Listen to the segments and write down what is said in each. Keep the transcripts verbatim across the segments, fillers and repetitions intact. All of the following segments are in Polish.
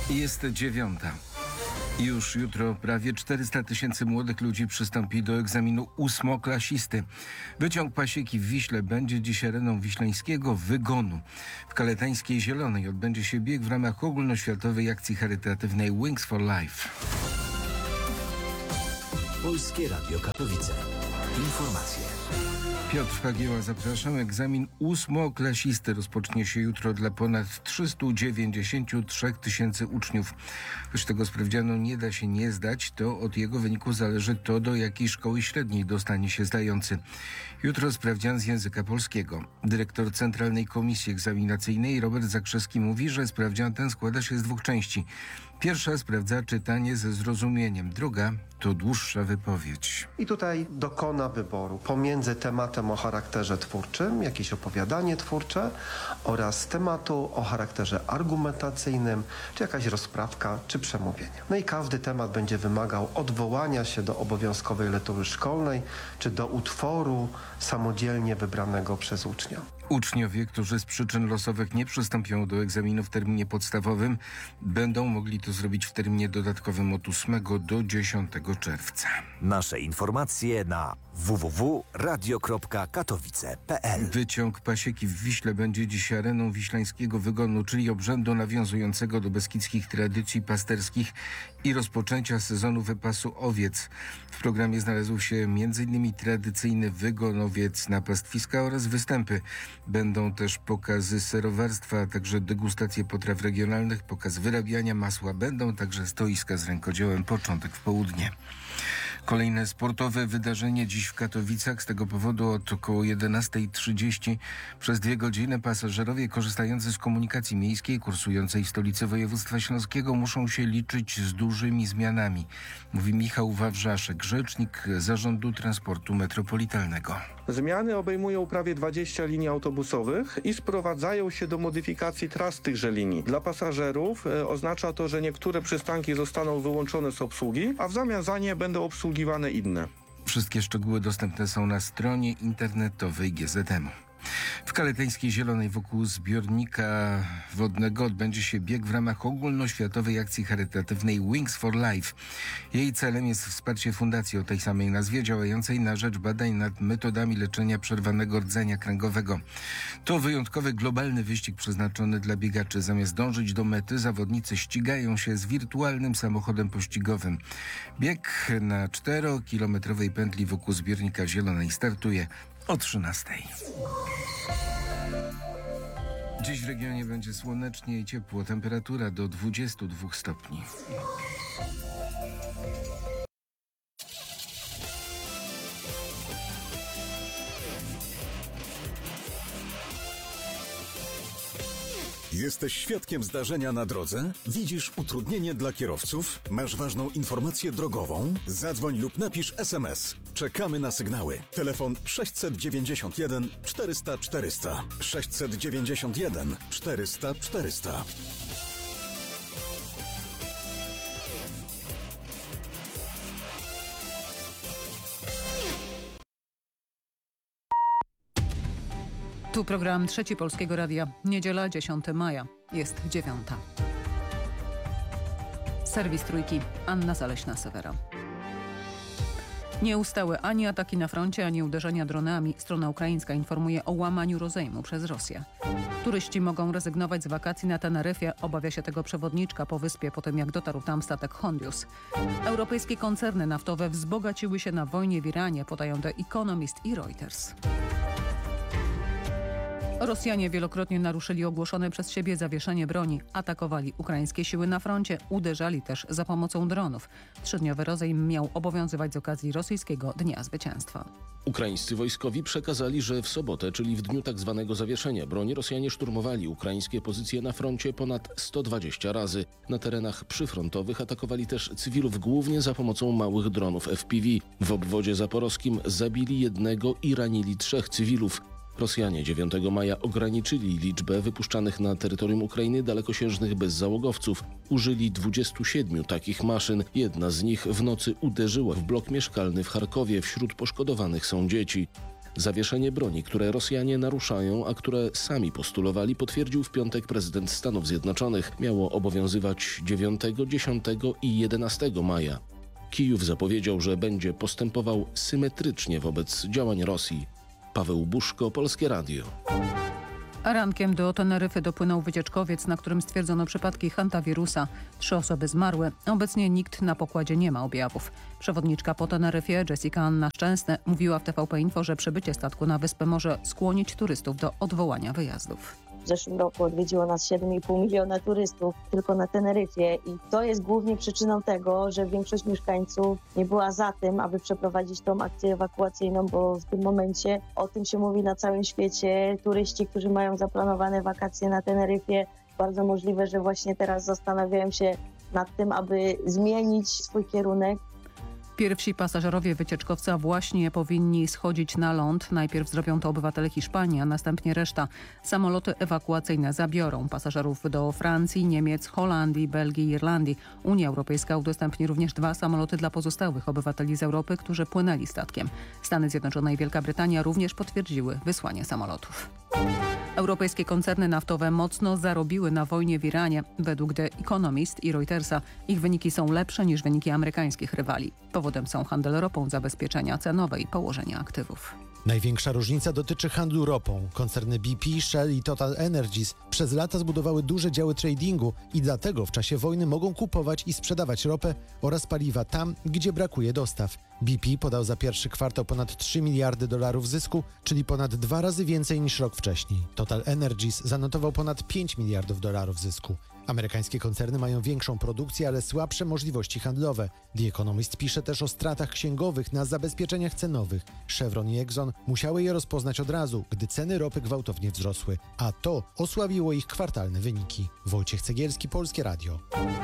Jest dziewiąta. Już jutro prawie czterysta tysięcy młodych ludzi przystąpi do egzaminu ósmoklasisty. Wyciąg Pasieki w Wiśle będzie dziś areną wiślańskiego wygonu. W Kaletańskiej Zielonej odbędzie się bieg w ramach ogólnoświatowej akcji charytatywnej Wings for Life. Polskie Radio Katowice. Informacje. Piotr Fagieła, zapraszam. Egzamin ósmoklasisty rozpocznie się jutro dla ponad trzysta dziewięćdziesiąt trzy tysięcy uczniów. Choć tego sprawdzianu nie da się nie zdać, to od jego wyniku zależy to, do jakiej szkoły średniej dostanie się zdający. Jutro sprawdzian z języka polskiego. Dyrektor Centralnej Komisji Egzaminacyjnej Robert Zakrzewski mówi, że sprawdzian ten składa się z dwóch części. Pierwsza sprawdza czytanie ze zrozumieniem, druga to dłuższa wypowiedź. I tutaj dokona wyboru pomiędzy tematem o charakterze twórczym, jakieś opowiadanie twórcze, oraz tematu o charakterze argumentacyjnym, czy jakaś rozprawka, czy przemówienie. No i każdy temat będzie wymagał odwołania się do obowiązkowej lektury szkolnej, czy do utworu samodzielnie wybranego przez ucznia. Uczniowie, którzy z przyczyn losowych nie przystąpią do egzaminu w terminie podstawowym, będą mogli to zrobić w terminie dodatkowym od ósmego do dziesiątego czerwca. Nasze informacje na w w w kropka radio kropka katowice kropka p l. Wyciąg Pasieki w Wiśle będzie dziś areną wiślańskiego wygonu, czyli obrzędu nawiązującego do beskidzkich tradycji pasterskich i rozpoczęcia sezonu wypasu owiec. W programie znalazł się m.in. tradycyjny wygonowiec na pastwiska oraz występy. Będą też pokazy serowarstwa, a także degustacje potraw regionalnych, pokaz wyrabiania masła. Będą także stoiska z rękodziełem. Początek w południe. Kolejne sportowe wydarzenie dziś w Katowicach. Z tego powodu od około jedenasta trzydzieści przez dwie godziny pasażerowie korzystający z komunikacji miejskiej kursującej w stolicy województwa śląskiego muszą się liczyć z dużymi zmianami. Mówi Michał Wawrzaszek, rzecznik Zarządu Transportu Metropolitalnego. Zmiany obejmują prawie dwadzieścia linii autobusowych i sprowadzają się do modyfikacji tras tychże linii. Dla pasażerów e, oznacza to, że niektóre przystanki zostaną wyłączone z obsługi, a w zamian za nie będą obsługiwane inne. Wszystkie szczegóły dostępne są na stronie internetowej G Z M. W Kaletańskiej Zielonej wokół zbiornika wodnego odbędzie się bieg w ramach ogólnoświatowej akcji charytatywnej Wings for Life. Jej celem jest wsparcie fundacji o tej samej nazwie, działającej na rzecz badań nad metodami leczenia przerwanego rdzenia kręgowego. To wyjątkowy globalny wyścig przeznaczony dla biegaczy. Zamiast dążyć do mety, zawodnicy ścigają się z wirtualnym samochodem pościgowym. Bieg na czterokilometrowej pętli wokół zbiornika Zielonej startuje o trzynastej. Dziś w regionie będzie słonecznie i ciepło. Temperatura do dwudziestu dwóch stopni. Jesteś świadkiem zdarzenia na drodze? Widzisz utrudnienie dla kierowców? Masz ważną informację drogową? Zadzwoń lub napisz es em es. Czekamy na sygnały. Telefon sześćset dziewięćdziesiąt jeden czterysta czterysta. sześćset dziewięćdziesiąt jeden czterysta czterysta. Tu program Trzeci Polskiego Radia. Niedziela dziesiątego maja. Jest dziewiąta. Serwis Trójki. Anna Zaleśna-Sewera. Nie ustały ani ataki na froncie, ani uderzenia dronami. Strona ukraińska informuje o łamaniu rozejmu przez Rosję. Turyści mogą rezygnować z wakacji na Teneryfie. Obawia się tego przewodniczka po wyspie po tym, jak dotarł tam statek Hondius. Europejskie koncerny naftowe wzbogaciły się na wojnie w Iranie, podają The Economist i Reuters. Rosjanie wielokrotnie naruszyli ogłoszone przez siebie zawieszenie broni, atakowali ukraińskie siły na froncie, uderzali też za pomocą dronów. Trzydniowy rozejm miał obowiązywać z okazji rosyjskiego Dnia Zwycięstwa. Ukraińscy wojskowi przekazali, że w sobotę, czyli w dniu tak zwanego zawieszenia broni, Rosjanie szturmowali ukraińskie pozycje na froncie ponad sto dwadzieścia razy. Na terenach przyfrontowych atakowali też cywilów głównie za pomocą małych dronów F P V. W obwodzie zaporowskim zabili jednego i ranili trzech cywilów. Rosjanie dziewiątego maja ograniczyli liczbę wypuszczanych na terytorium Ukrainy dalekosiężnych bezzałogowców. Użyli dwudziestu siedmiu takich maszyn. Jedna z nich w nocy uderzyła w blok mieszkalny w Charkowie. Wśród poszkodowanych są dzieci. Zawieszenie broni, które Rosjanie naruszają, a które sami postulowali, potwierdził w piątek prezydent Stanów Zjednoczonych. Miało obowiązywać dziewiątego, dziesiątego i jedenastego maja. Kijów zapowiedział, że będzie postępował symetrycznie wobec działań Rosji. Paweł Buszko, Polskie Radio. A rankiem do Teneryfy dopłynął wycieczkowiec, na którym stwierdzono przypadki hantawirusa. Trzy osoby zmarły. Obecnie nikt na pokładzie nie ma objawów. Przewodniczka po Teneryfie Jessica Anna Szczęsne mówiła w T V P Info, że przybycie statku na wyspę może skłonić turystów do odwołania wyjazdów. W zeszłym roku odwiedziło nas siedem i pół miliona turystów tylko na Teneryfie i to jest głównie przyczyną tego, że większość mieszkańców nie była za tym, aby przeprowadzić tą akcję ewakuacyjną, bo w tym momencie o tym się mówi na całym świecie. Turyści, którzy mają zaplanowane wakacje na Teneryfie, bardzo możliwe, że właśnie teraz zastanawiają się nad tym, aby zmienić swój kierunek. Pierwsi pasażerowie wycieczkowca właśnie powinni schodzić na ląd. Najpierw zrobią to obywatele Hiszpanii, a następnie reszta. Samoloty ewakuacyjne zabiorą pasażerów do Francji, Niemiec, Holandii, Belgii i Irlandii. Unia Europejska udostępni również dwa samoloty dla pozostałych obywateli z Europy, którzy płynęli statkiem. Stany Zjednoczone i Wielka Brytania również potwierdziły wysłanie samolotów. Europejskie koncerny naftowe mocno zarobiły na wojnie w Iranie. Według The Economist i Reutersa ich wyniki są lepsze niż wyniki amerykańskich rywali. Powodem są handel ropą, zabezpieczenia cenowe i położenie aktywów. Największa różnica dotyczy handlu ropą. Koncerny B P, Shell i Total Energies przez lata zbudowały duże działy tradingu i dlatego w czasie wojny mogą kupować i sprzedawać ropę oraz paliwa tam, gdzie brakuje dostaw. B P podał za pierwszy kwartał ponad trzy miliardy dolarów zysku, czyli ponad dwa razy więcej niż rok wcześniej. Total Energies zanotował ponad pięć miliardów dolarów zysku. Amerykańskie koncerny mają większą produkcję, ale słabsze możliwości handlowe. The Economist pisze też o stratach księgowych na zabezpieczeniach cenowych. Chevron i Exxon musiały je rozpoznać od razu, gdy ceny ropy gwałtownie wzrosły, a to osłabiło ich kwartalne wyniki. Wojciech Cegielski, Polskie Radio.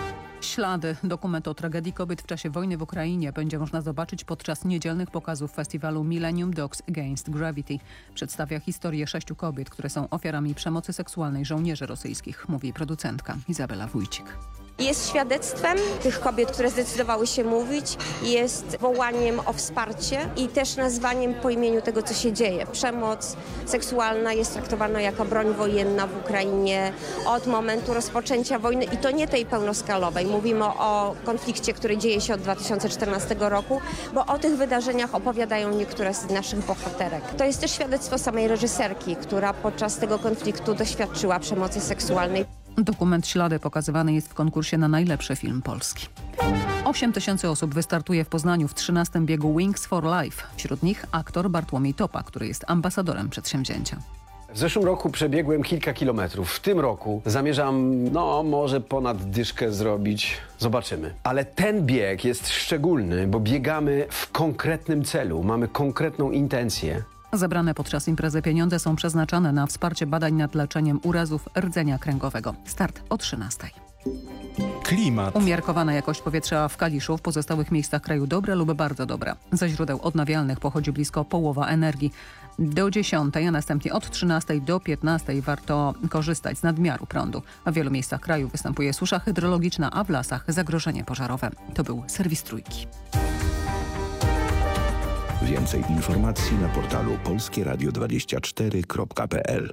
Ślady. Dokument o tragedii kobiet w czasie wojny w Ukrainie będzie można zobaczyć podczas niedzielnych pokazów festiwalu Millennium Dogs Against Gravity. Przedstawia historię sześciu kobiet, które są ofiarami przemocy seksualnej żołnierzy rosyjskich, mówi producentka Izabela Wójcik. Jest świadectwem tych kobiet, które zdecydowały się mówić, jest wołaniem o wsparcie i też nazwaniem po imieniu tego, co się dzieje. Przemoc seksualna jest traktowana jako broń wojenna w Ukrainie od momentu rozpoczęcia wojny i to nie tej pełnoskalowej. Mówimy o konflikcie, który dzieje się od dwa tysiące czternastego roku, bo o tych wydarzeniach opowiadają niektóre z naszych bohaterek. To jest też świadectwo samej reżyserki, która podczas tego konfliktu doświadczyła przemocy seksualnej. Dokument Ślady pokazywany jest w konkursie na najlepszy film polski. osiem tysięcy osób wystartuje w Poznaniu w trzynastym biegu Wings for Life. Wśród nich aktor Bartłomiej Topa, który jest ambasadorem przedsięwzięcia. W zeszłym roku przebiegłem kilka kilometrów. W tym roku zamierzam, no może ponad dyszkę zrobić. Zobaczymy. Ale ten bieg jest szczególny, bo biegamy w konkretnym celu. Mamy konkretną intencję. Zebrane podczas imprezy pieniądze są przeznaczane na wsparcie badań nad leczeniem urazów rdzenia kręgowego. Start o trzynastej. Klimat. Umiarkowana jakość powietrza w Kaliszu, w pozostałych miejscach kraju dobra lub bardzo dobra. Ze źródeł odnawialnych pochodzi blisko połowa energii. Do dziesiątej, a następnie od trzynastej do piętnastej warto korzystać z nadmiaru prądu. W wielu miejscach kraju występuje susza hydrologiczna, a w lasach zagrożenie pożarowe. To był serwis Trójki. Więcej informacji na portalu polskie radio dwadzieścia cztery kropka p l.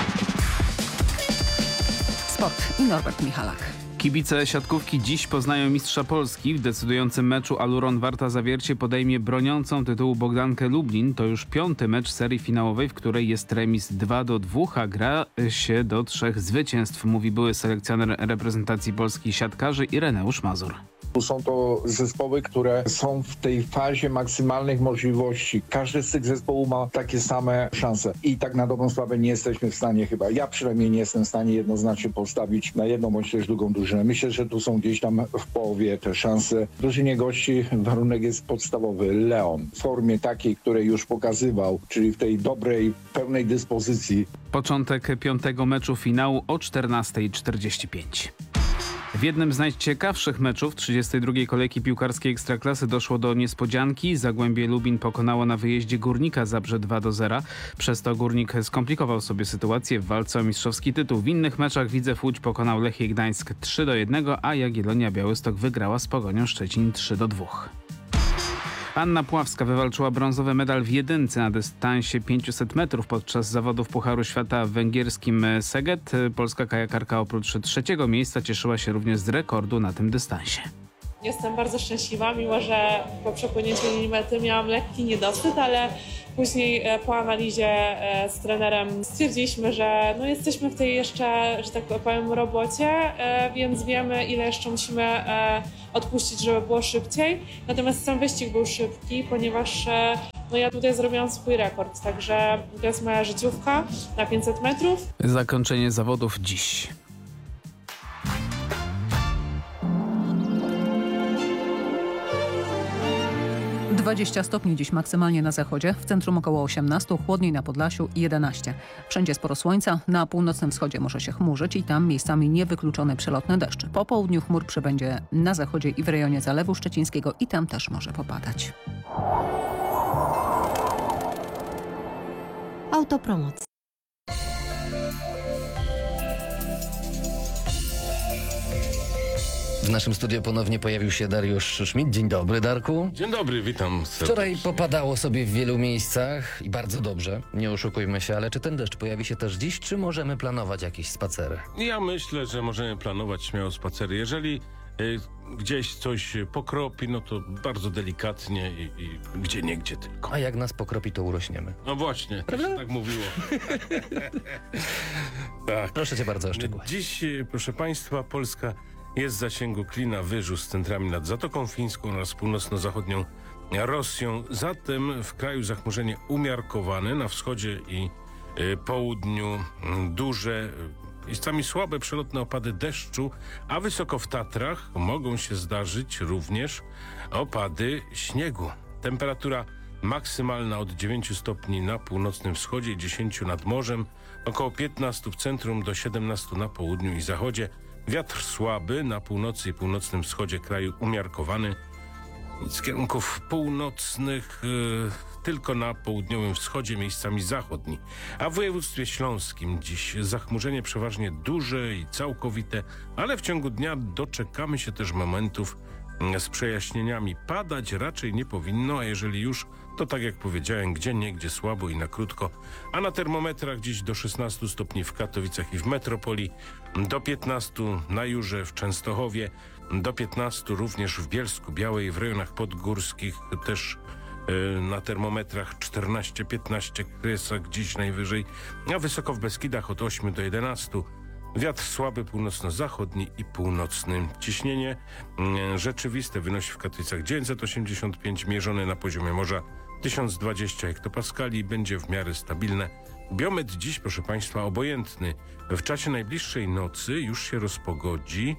Sport i Norbert Michalak. Kibice siatkówki dziś poznają mistrza Polski. W decydującym meczu Aluron Warta Zawiercie podejmie broniącą tytułu Bogdankę Lublin. To już piąty mecz serii finałowej, w której jest remis dwa do dwóch, a gra się do trzech zwycięstw, mówi były selekcjoner reprezentacji Polski siatkarzy Ireneusz Mazur. Są to zespoły, które są w tej fazie maksymalnych możliwości. Każdy z tych zespołów ma takie same szanse. I tak na dobrą sprawę nie jesteśmy w stanie chyba, ja przynajmniej nie jestem w stanie jednoznacznie postawić na jedną bądź też drugą drużynę. Myślę, że tu są gdzieś tam w połowie te szanse. W drużynie gości warunek jest podstawowy. Leon w formie takiej, której już pokazywał, czyli w tej dobrej, pełnej dyspozycji. Początek piątego meczu finału o czternasta czterdzieści pięć. W jednym z najciekawszych meczów trzydziestej drugiej kolejki piłkarskiej Ekstraklasy doszło do niespodzianki. Zagłębie Lubin pokonało na wyjeździe Górnika Zabrze dwa do zera. Przez to Górnik skomplikował sobie sytuację w walce o mistrzowski tytuł. W innych meczach Widzew Łódź pokonał Lechię Gdańsk trzy do jednego, a Jagiellonia Białystok wygrała z Pogonią Szczecin trzy do dwóch. Anna Puławska wywalczyła brązowy medal w jedynce na dystansie pięćset metrów podczas zawodów Pucharu Świata w węgierskim Szeged. Polska kajakarka oprócz trzeciego miejsca cieszyła się również z rekordu na tym dystansie. Jestem bardzo szczęśliwa, mimo że po przepłynięciu linii mety miałam lekki niedosyt, ale później po analizie z trenerem stwierdziliśmy, że no jesteśmy w tej jeszcze, że tak powiem, robocie, więc wiemy, ile jeszcze musimy odpuścić, żeby było szybciej. Natomiast sam wyścig był szybki, ponieważ no ja tutaj zrobiłam swój rekord, także to jest moja życiówka na pięćset metrów. Zakończenie zawodów dziś. dwadzieścia stopni dziś maksymalnie na zachodzie, w centrum około osiemnaście, chłodniej na Podlasiu jedenaście. Wszędzie sporo słońca, na północnym wschodzie może się chmurzyć i tam miejscami niewykluczony przelotny deszcz. Po południu chmur przybędzie na zachodzie i w rejonie Zalewu Szczecińskiego i tam też może popadać. Autopromocja. W naszym studiu ponownie pojawił się Dariusz Szmid. Dzień dobry, Darku. Dzień dobry, witam serdecznie. Wczoraj popadało sobie w wielu miejscach i bardzo dobrze, nie oszukujmy się, ale czy ten deszcz pojawi się też dziś, czy możemy planować jakieś spacery? Ja myślę, że możemy planować śmiało spacery. Jeżeli y, gdzieś coś pokropi, no to bardzo delikatnie i, i gdzie niegdzie tylko. A jak nas pokropi, to urośniemy. No właśnie, też się tak mówiło. Tak. Proszę cię bardzo o szczegóły. Dziś, proszę państwa, Polska jest w zasięgu klina wyżu z centrami nad Zatoką Fińską oraz północno-zachodnią Rosją. Zatem w kraju zachmurzenie umiarkowane, na wschodzie i y, południu y, duże, miejscami słabe przelotne opady deszczu, a wysoko w Tatrach mogą się zdarzyć również opady śniegu. Temperatura maksymalna od dziewięciu stopni na północnym wschodzie i dziesięciu nad morzem, około piętnastu w centrum do siedemnastu na południu i zachodzie. Wiatr słaby na północy i północnym wschodzie kraju umiarkowany. Z kierunków północnych yy, tylko na południowym wschodzie, miejscami zachodni. A w województwie śląskim dziś zachmurzenie przeważnie duże i całkowite, ale w ciągu dnia doczekamy się też momentów yy, z przejaśnieniami. Padać raczej nie powinno, a jeżeli już, to tak jak powiedziałem, gdzie niegdzie słabo i na krótko. A na termometrach dziś do szesnastu stopni w Katowicach i w metropolii, do piętnastu na Jurze w Częstochowie, do piętnastu również w Bielsku Białej, w rejonach podgórskich też yy, na termometrach czternaście piętnaście Kresach dziś najwyżej, a wysoko w Beskidach od ośmiu do jedenastu. Wiatr słaby północno-zachodni i północny. Ciśnienie yy, rzeczywiste wynosi w Katowicach dziewięćset osiemdziesiąt pięć, mierzone na poziomie morza tysiąc dwadzieścia hektopaskali i będzie w miarę stabilne. Biometr dziś, proszę państwa, obojętny. W czasie najbliższej nocy już się rozpogodzi.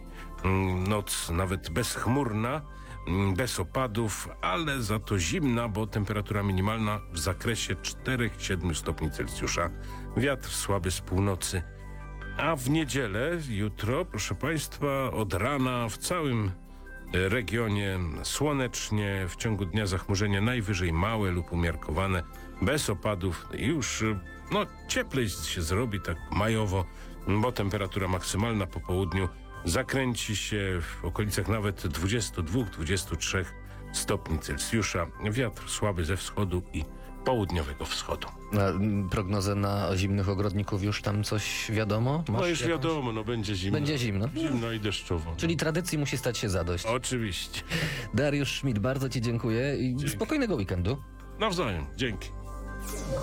Noc nawet bezchmurna, bez opadów, ale za to zimna, bo temperatura minimalna w zakresie cztery do siedmiu stopni Celsjusza. Wiatr słaby z północy. A w niedzielę, jutro, proszę państwa, od rana w całym regionie słonecznie, w ciągu dnia zachmurzenie najwyżej małe lub umiarkowane, bez opadów. Już no, cieplej się zrobi, tak majowo, bo temperatura maksymalna po południu zakręci się w okolicach nawet dwudziestu dwóch do dwudziestu trzech stopni Celsjusza. Wiatr słaby ze wschodu i południowego wschodu. A prognozę na zimnych ogrodników już tam coś wiadomo? Masz no już jakąś? wiadomo, no będzie zimno. Będzie zimno. Zimno i deszczowo. Czyli tradycji musi stać się zadość. Oczywiście. Dariusz Szmid, bardzo ci dziękuję i Dzięki. spokojnego weekendu. Nawzajem, dzięki.